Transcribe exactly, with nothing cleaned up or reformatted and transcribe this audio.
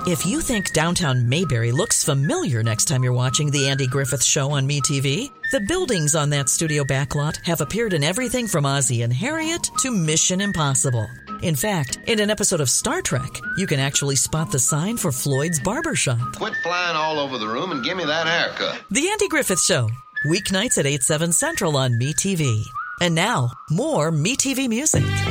If you think downtown Mayberry looks familiar next time you're watching The Andy Griffith Show on MeTV, the buildings on that studio backlot have appeared in everything from Ozzie and Harriet to Mission Impossible. In fact, in an episode of Star Trek, you can actually spot the sign for Floyd's Barbershop. Quit flying all over the room and give me that haircut. The Andy Griffith Show, weeknights at eight, seven Central on MeTV. And now, more MeTV music.